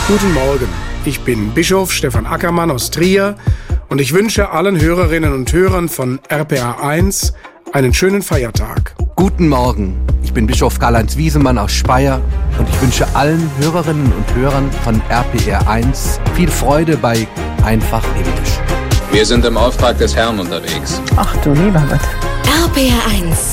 Guten Morgen, ich bin Bischof Stefan Ackermann aus Trier und ich wünsche allen Hörerinnen und Hörern von RPA 1 einen schönen Feiertag. Guten Morgen, ich bin Bischof Karl-Heinz Wiesemann aus Speyer und ich wünsche allen Hörerinnen und Hörern von RPR 1 viel Freude bei Einfach Himmlisch. Wir sind im Auftrag des Herrn unterwegs. Ach du lieber Gott. RPR 1